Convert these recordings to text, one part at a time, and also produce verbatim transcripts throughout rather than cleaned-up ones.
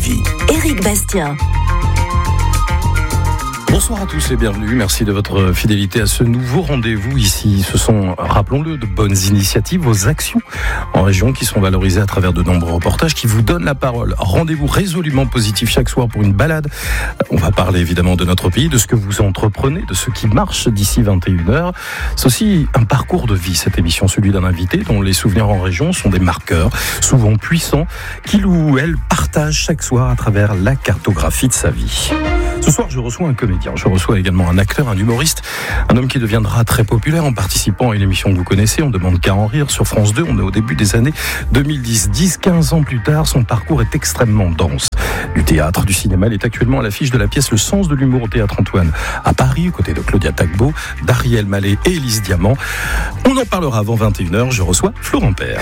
vie. Éric Bastien. Bonsoir à tous et bienvenue. Merci de votre fidélité à ce nouveau rendez-vous ici. Ce sont, rappelons-le, de bonnes initiatives, vos actions en région qui sont valorisées à travers de nombreux reportages qui vous donnent la parole. Rendez-vous résolument positif chaque soir pour une balade. On va parler évidemment de notre pays, de ce que vous entreprenez, de ce qui marche d'ici vingt et une heures. C'est aussi un parcours de vie, cette émission, celui d'un invité dont les souvenirs en région sont des marqueurs, souvent puissants, qu'il ou elle partage chaque soir à travers la cartographie de sa vie. Ce soir, je reçois un comédien, je reçois également un acteur, un humoriste, un homme qui deviendra très populaire en participant à une émission que vous connaissez, On demande qu'à en rire, sur France deux. On est au début des années deux mille dix. dix, quinze ans plus tard, son parcours est extrêmement dense. Du théâtre, du cinéma, il est actuellement à l'affiche de la pièce Le sens de l'humour au Théâtre Antoine à Paris, aux côtés de Claudia Tagbo, d'Ariel Mallet et Élise Diamant. On en parlera avant vingt et une heures, je reçois Florent Père.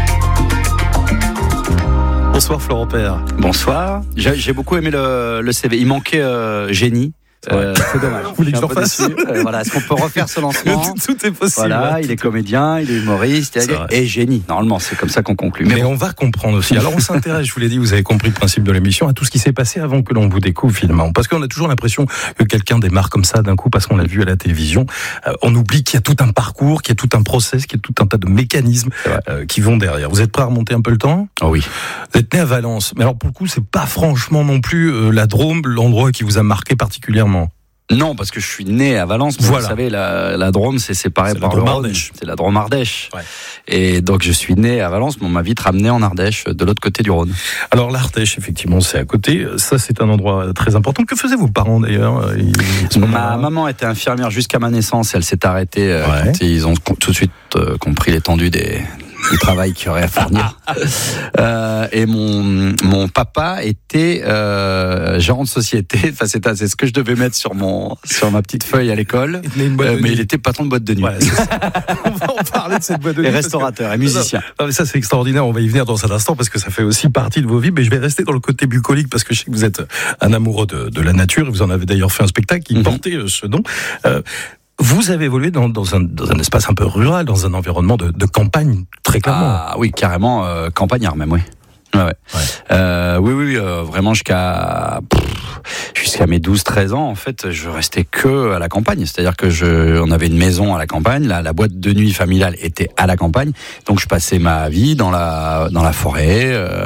Bonsoir Florent Père. Bonsoir. J'ai, j'ai beaucoup aimé le, le C V. Il manquait euh, génie. Euh, c'est dommage. Vous voulez que je le refasse ? euh, Voilà. Est-ce qu'on peut refaire ce lancement ? Tout est possible. Voilà. Il est comédien, il est humoriste et, et génie. Normalement, c'est comme ça qu'on conclut. Mais, Mais bon. on va comprendre aussi. Alors on s'intéresse, je vous l'ai dit, vous avez compris le principe de l'émission, à tout ce qui s'est passé avant que l'on vous découvre finalement. Parce qu'on a toujours l'impression que quelqu'un démarre comme ça d'un coup parce qu'on l'a vu à la télévision. Euh, on oublie qu'il y a tout un parcours, qu'il y a tout un process, qu'il y a tout un tas de mécanismes euh, qui vont derrière. Vous êtes prêt à remonter un peu le temps ? Oh oui. Vous êtes né à Valence. Mais alors pour le coup, c'est pas franchement non plus euh, la Drôme, l'endroit qui vous a marqué particulièrement. Non, parce que je suis né à Valence. Mais voilà. Vous savez, la, la Drôme, c'est séparé c'est par la le Drôme Rhône. C'est la Drôme Ardèche. Ouais. Et donc, je suis né à Valence, mais on m'a vite ramené en Ardèche, de l'autre côté du Rhône. Alors, l'Ardèche, effectivement, c'est à côté. Ça, c'est un endroit très important. Que faisaient vos parents, d'ailleurs ? Ma maman était infirmière jusqu'à ma naissance. Elle s'est arrêtée ouais. quand ils ont tout de suite euh, compris l'étendue des... du travail qu'il y aurait à fournir. euh, et mon mon papa était euh, gérant de société. Enfin, c'est, c'est ce que je devais mettre sur mon sur ma petite feuille à l'école. Il euh, mais il était patron de boîte de nuit. Ouais, c'est ça. On va en parler de cette boîte de nuit. Et restaurateur que... et musicien. Non, non, mais ça c'est extraordinaire. On va y venir dans un instant parce que ça fait aussi partie de vos vies. Mais je vais rester dans le côté bucolique parce que je sais que vous êtes un amoureux de, de la nature. Vous en avez d'ailleurs fait un spectacle qui mm-hmm. portait ce nom. Euh, Vous avez évolué dans, dans, un, dans un espace un peu rural, dans un environnement de, de campagne, très clairement. Ah oui, carrément euh, campagnard même, oui. Ouais, ouais. ouais. Euh, oui, oui, euh, vraiment jusqu'à pff, jusqu'à mes douze treize ans, en fait, je restais que à la campagne. C'est-à-dire que je, on avait une maison à la campagne, la, la boîte de nuit familiale était à la campagne, donc je passais ma vie dans la dans la forêt. Euh,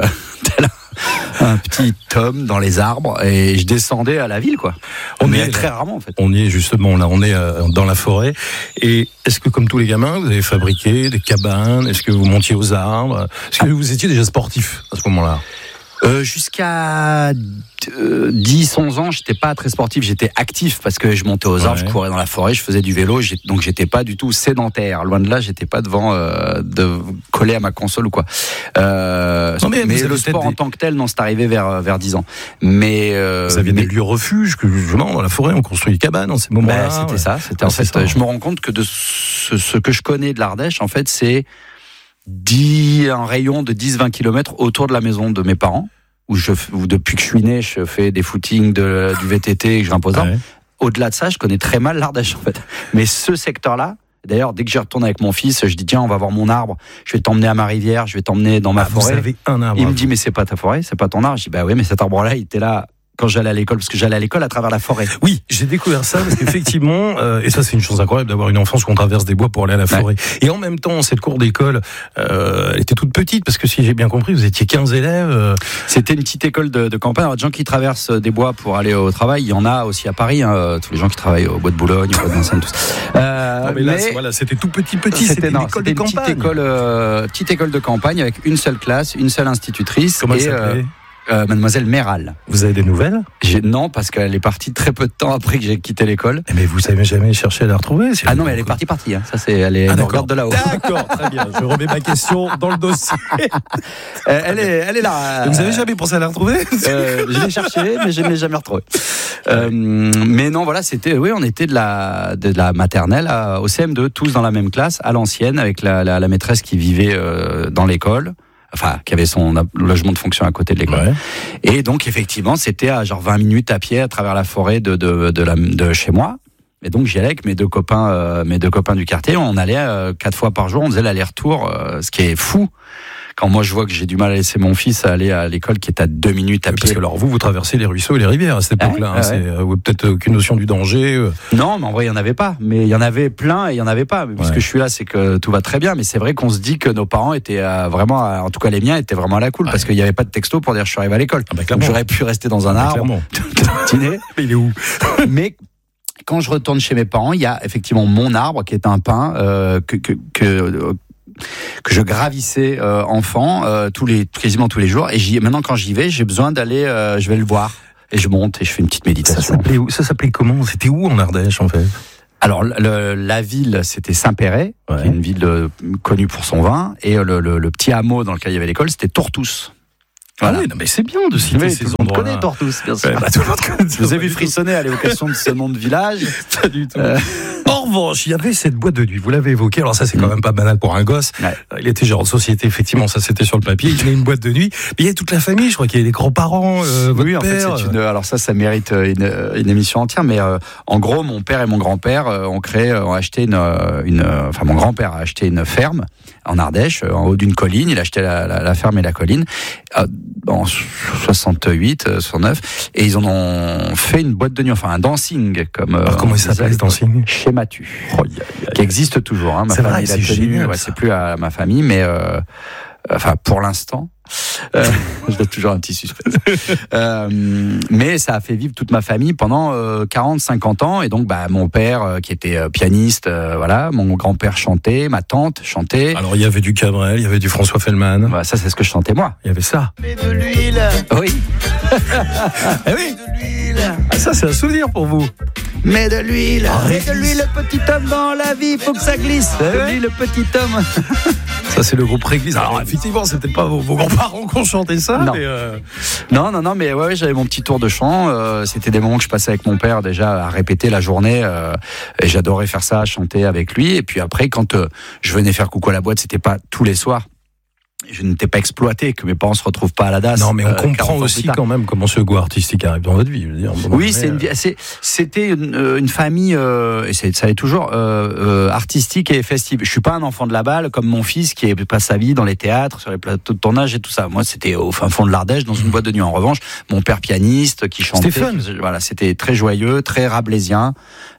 un petit tome dans les arbres et je descendais à la ville quoi. On y est très rarement en fait. On y est justement là, on est dans la forêt. Et est-ce que comme tous les gamins, vous avez fabriqué des cabanes ? Est-ce que vous montiez aux arbres ? Est-ce que vous étiez déjà sportif à ce moment-là ? Euh, jusqu'à euh, dix onze ans, j'étais pas très sportif, j'étais actif parce que je montais aux arbres, ouais. je courais dans la forêt, je faisais du vélo, j'ai, donc j'étais pas du tout sédentaire. Loin de là, j'étais pas devant euh, de coller à ma console ou quoi. Euh, non, mais mais le sport des... en tant que tel, non, c'est arrivé vers vers dix ans. Mais euh, vous aviez mais... des lieux refuges, que justement dans la forêt, on construit des cabanes en ces moments-là. Ben, c'était ouais. ça. C'était ah, en fait. Ça, je me rends compte que de ce, ce que je connais de l'Ardèche, en fait, c'est dix, un rayon de dix vingt kilomètres autour de la maison de mes parents, où, je, où depuis que je suis né, je fais des footings, de, du V T T et que je grimpe aux arbres. Ouais. Au-delà de ça, je connais très mal l'Ardèche, en fait. Mais ce secteur-là, d'ailleurs, dès que j'y retourne avec mon fils, je dis tiens, on va voir mon arbre, je vais t'emmener à ma rivière, je vais t'emmener dans ma ah, forêt. Vous avez un arbre. Il me dit mais c'est pas ta forêt, c'est pas ton arbre. Je dis bah oui, mais cet arbre-là, il était là quand j'allais à l'école, parce que j'allais à l'école à travers la forêt. Oui, j'ai découvert ça, parce qu'effectivement, euh, et ça c'est une chose incroyable d'avoir une enfance où on traverse des bois pour aller à la forêt. Ouais. Et en même temps, cette cour d'école, euh, elle était toute petite, parce que si j'ai bien compris, vous étiez quinze élèves. Euh... C'était une petite école de, de campagne. Alors, des gens qui traversent des bois pour aller au travail, il y en a aussi à Paris, hein, tous les gens qui travaillent au bois de Boulogne, au bois de Vincennes, tout ça. Euh, non, mais là, mais voilà, c'était tout petit, petit, c'était, c'était une école c'était de une campagne. Petite école, euh, petite école de campagne avec une seule classe, une seule institutrice. Comment et, elle s'appelait ? Euh, Mademoiselle Méral. Vous avez des nouvelles ? J'ai, Non, parce qu'elle est partie très peu de temps après que j'ai quitté l'école. Mais vous savez jamais cherché à la retrouver ? Ah non, mais elle est partie, partie. Hein. Ça, c'est, elle est, ah, elle regarde de là-haut. D'accord, très bien. Je remets ma question dans le dossier. euh, elle est, elle est là. Et vous avez jamais pensé à la retrouver ? euh, Je l'ai cherchée, mais je ne l'ai jamais retrouvée. Euh, mais non, voilà, c'était, oui, on était de la, de la maternelle à, au C M deux, tous dans la même classe, à l'ancienne, avec la, la, la maîtresse qui vivait euh, dans l'école. Enfin, qui avait son logement de fonction à côté de l'école. Ouais. Et donc, effectivement, c'était à genre vingt minutes à pied à travers la forêt de, de, de, la, de chez moi. Et donc, j'y allais avec mes deux copains, euh, mes deux copains du quartier. On allait euh, quatre fois par jour, on faisait l'aller-retour, euh, ce qui est fou. quand moi je vois que j'ai du mal à laisser mon fils aller à l'école qui est à deux minutes à pied. Parce que alors vous, vous traversez les ruisseaux et les rivières à cette époque-là. Ouais, hein, ouais. C'est euh, peut-être aucune notion du danger. Euh. Non, mais en vrai, il n'y en avait pas. Mais il y en avait plein et il n'y en avait pas. Mais puisque Ouais. je suis là, c'est que tout va très bien. Mais c'est vrai qu'on se dit que nos parents étaient euh, vraiment, euh, en tout cas les miens, étaient vraiment à la cool. Ouais. Parce qu'il n'y avait pas de texto pour dire je suis arrivé à l'école. Ah bah, Donc j'aurais pu rester dans un Ah, arbre, clairement. dîner. Il est où? Mais quand je retourne chez mes parents, il y a effectivement mon arbre qui est un pin euh, que, que, que, euh, que je gravissais euh, enfant euh, tous les, quasiment tous les jours. Et j'y, maintenant, quand j'y vais, j'ai besoin d'aller, euh, je vais le voir. Et je monte et je fais une petite Ça méditation. s'appelait où? Ça s'appelait comment? C'était où en Ardèche en fait? Alors, le, la ville, c'était Saint-Péret, Ouais. qui est une ville euh, connue pour son vin. Et le, le, le petit hameau dans lequel il y avait l'école, c'était Tortous. Voilà. Ah oui, non, mais c'est bien de citer Oui, ces tout le monde endroits. connaît Tortous, bien sûr. Ouais, bah, tout le monde connaît. Je vous ai vu frissonner à l'évocation de ce nom de village. Pas du tout. Euh. En revanche, il y avait cette boîte de nuit, vous l'avez évoqué, alors ça c'est quand même pas banal pour un gosse. Ouais. Il était gérant de société, effectivement, ça c'était sur le papier, il avait une boîte de nuit, mais il y avait toute la famille, je crois qu'il y avait les grands-parents, euh, votre Oui, en fait, père. c'est une. Alors ça, ça mérite une, une émission entière. Mais euh, en gros, mon père et mon grand-père euh, ont créé, ont acheté une, une. Enfin, mon grand-père a acheté une ferme en Ardèche, en haut d'une colline. Il a acheté la, la, la ferme et la colline euh, en soixante-huit, soixante-neuf, et ils en ont fait une boîte de nuit, enfin un dancing, comme. Alors, comment il s'appelle ce dancing? Chez Mathieu. Oh, y a- y a- Qui existe toujours. Hein. Ma C'est famille vrai, l'a c'est tenu. génial, Ouais, ça. c'est plus à ma famille, mais euh, enfin pour l'instant. Euh, je donne toujours un petit suspense. euh, mais ça a fait vivre toute ma famille pendant euh, quarante, cinquante ans. Et donc, bah, mon père, euh, qui était euh, pianiste, euh, voilà, mon grand-père chantait, ma tante chantait. Alors il y avait du Cabrel, il y avait du François Fellman, Bah, ça, c'est ce que je chantais moi. il y avait ça. Mets de l'huile, Oui. Eh oui, de l'huile, ah, ça c'est un souvenir pour vous. Mets de l'huile, Ah, mets de l'huile, le petit homme dans la vie, faut que ça glisse. De l'huile, le petit homme. Ça c'est le groupe Réglisse. Alors effectivement, c'était pas vos, vos grands-parents qui ont chanté ça, Non. mais euh, Non, non, non, mais ouais, ouais, j'avais mon petit tour de chant. Euh, c'était des moments que je passais avec mon père déjà à répéter la journée. Euh, et j'adorais faire ça, chanter avec lui. Et puis après, quand euh, je venais faire coucou à la boîte, c'était pas tous les soirs. Je n'étais pas exploité, que mes parents se retrouvent pas à la D A S. non, mais on euh, comprend quarante ans aussi plus tard. quand même comment ce goût artistique arrive dans votre vie. Je veux dire, à un moment Oui, donné, c'est une, euh, vie- c'est- c'était une, euh, une famille, euh, et c'est, ça est toujours, euh, euh, artistique et festive. Je suis pas un enfant de la balle comme mon fils qui passe sa vie dans les théâtres, sur les plateaux de tournage et tout ça. Moi, c'était au fin fond de l'Ardèche, dans une boîte de nuit. En revanche, mon père pianiste qui chantait. C'était fun. qui faisait- Voilà, c'était très joyeux, très rabelaisien,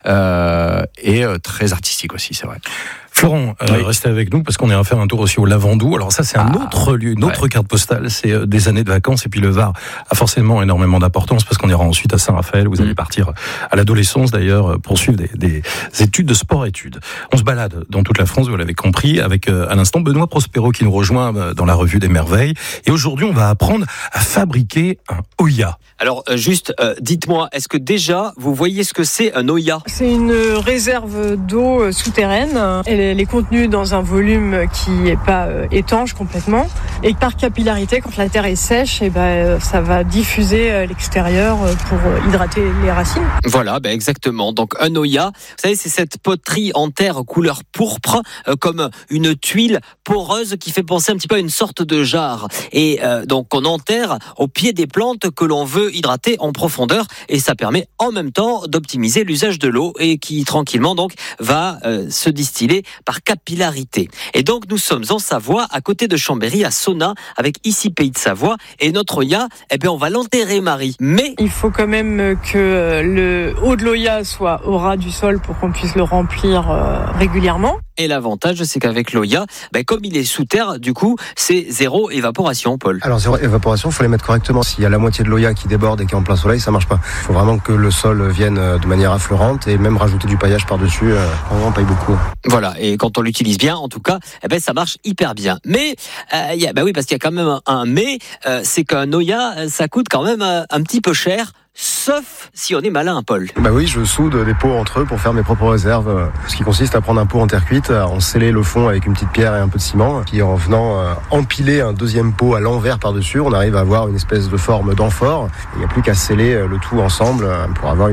euh, et euh, très artistique aussi, c'est vrai. Florent, euh, Oui. restez avec nous parce qu'on ira faire un tour aussi au Lavandou. Alors ça, c'est un Ah, autre lieu, une autre ouais. carte postale. C'est euh, des années de vacances et puis le Var a forcément énormément d'importance parce qu'on ira ensuite à Saint-Raphaël. Vous allez Mm. partir à l'adolescence d'ailleurs euh, poursuivre des, des études de sport-études. On se balade dans toute la France, vous l'avez compris, avec euh, à l'instant Benoît Prospero qui nous rejoint euh, dans la revue des merveilles. Et aujourd'hui, on va apprendre à fabriquer un Oya. Alors euh, juste, euh, dites-moi, est-ce que déjà vous voyez ce que c'est un Oya? C'est une réserve d'eau euh, souterraine. Elle, elle est contenue dans un volume qui n'est pas euh, étanche complètement. Et par capillarité, quand la terre est sèche, et ben, euh, ça va diffuser à l'extérieur euh, pour euh, hydrater les racines. Voilà, ben exactement. Donc un Oya, vous savez, c'est cette poterie en terre couleur pourpre, euh, comme une tuile poreuse qui fait penser un petit peu à une sorte de jarre. Et euh, donc on enterre au pied des plantes que l'on veut hydrater en profondeur, et ça permet en même temps d'optimiser l'usage de l'eau et qui tranquillement donc va euh, se distiller par capillarité. Et donc nous sommes en Savoie, à côté de Chambéry, à Sonna, avec ici Pays de Savoie, et notre Oya, eh bien on va l'enterrer, Marie. Mais Il faut quand même que euh, le haut de l'Oya soit au ras du sol pour qu'on puisse le remplir euh, régulièrement. Et l'avantage, c'est qu'avec l'Oya, ben, comme il est sous terre, du coup, c'est zéro évaporation, Paul. Alors, zéro évaporation, il faut les mettre correctement. S'il y a la moitié de l'Oya qui déborde et qui est en plein soleil, ça marche pas. Il faut vraiment que le sol vienne de manière affleurante et même rajouter du paillage par-dessus. Euh, on paille beaucoup. Voilà, et quand on l'utilise bien, en tout cas, eh ben, ça marche hyper bien. Mais, euh, y a, ben oui, parce qu'il y a quand même un, un mais, euh, c'est qu'un Oya, ça coûte quand même un, un petit peu cher. Sauf si on est malin, Paul. Bah oui, je soude des pots entre eux pour faire mes propres réserves. euh, Ce qui consiste à prendre un pot en terre cuite, à en sceller le fond avec une petite pierre et un peu de ciment. Puis en venant euh, empiler un deuxième pot à l'envers par-dessus, on arrive à avoir une espèce de forme d'amphore. Il n'y a plus qu'à sceller euh, le tout ensemble euh, pour avoir une Oya.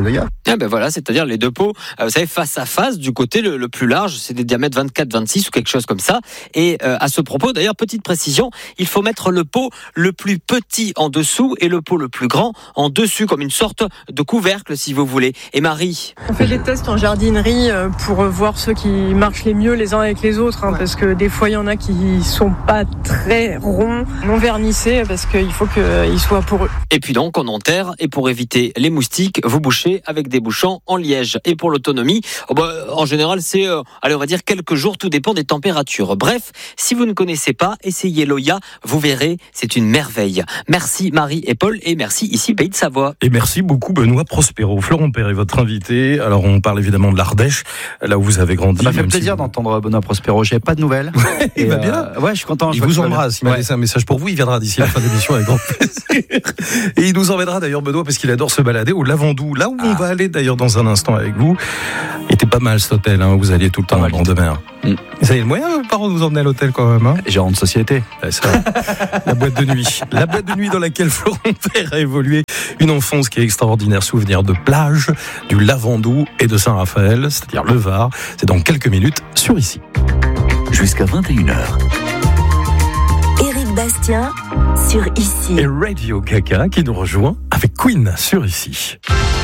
Ah ben voilà, c'est-à-dire les deux pots, euh, vous savez, face à face, du côté le, le plus large, c'est des diamètres vingt-quatre vingt-six ou quelque chose comme ça. Et euh, à ce propos, d'ailleurs, petite précision, il faut mettre le pot le plus petit en dessous et le pot le plus grand en dessus, comme une sorte de couvercle, si vous voulez. Et Marie ? On fait des tests en jardinerie pour voir ceux qui marchent les mieux les uns avec les autres, hein, ouais. Parce que des fois, il y en a qui sont pas très ronds, non vernissés, parce qu'il faut qu'ils soient poreux. Et puis donc, on enterre, et pour éviter les moustiques, vous bouchez avec des bouchons en liège. Et pour l'autonomie, oh bah, en général, c'est, euh, allez, on va dire quelques jours, tout dépend des températures. Bref, si vous ne connaissez pas, essayez l'Oya, vous verrez, c'est une merveille. Merci Marie et Paul, et merci ici Pays de Savoie. Et merci beaucoup Benoît Prospero. Florent Père est votre invité. Alors on parle évidemment de l'Ardèche, là où vous avez grandi. Ça m'a fait plaisir si vous... d'entendre Benoît Prospero. J'avais pas de nouvelles. Il va bien. Euh, ouais, je suis content. Il vous embrasse. Il m'a ouais. laissé un message pour vous. Il viendra d'ici la fin de l'émission avec grand plaisir. Et il nous emmènera d'ailleurs Benoît parce qu'il adore se balader au Lavandou, là où ah. on va aller d'ailleurs dans un instant avec vous. Il était pas mal cet hôtel, hein, où vous alliez tout le temps en bord de mer. Mm. Ça y est, le moyen, vos parents, de vous emmener à l'hôtel quand même. Hein Gérant de société. Ouais, c'est vrai. La boîte de nuit. La boîte de nuit dans laquelle Florent Père a évolué. Une enfance qui est extraordinaire. Souvenir de plage, du Lavandou et de Saint-Raphaël, c'est-à-dire le Var. C'est dans quelques minutes sur Ici. Jusqu'à vingt et une heures. Éric Bastien sur Ici. Et Radio Gaga qui nous rejoint avec Queen sur Ici.